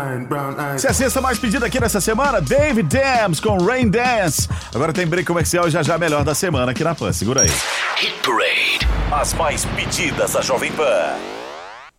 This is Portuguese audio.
Se a cesta mais pedida aqui nessa semana, David Dams com Rain Dance. Agora tem break comercial e já melhor da semana aqui na Pan. Segura aí. Hit Parade. As mais pedidas da Jovem Pan.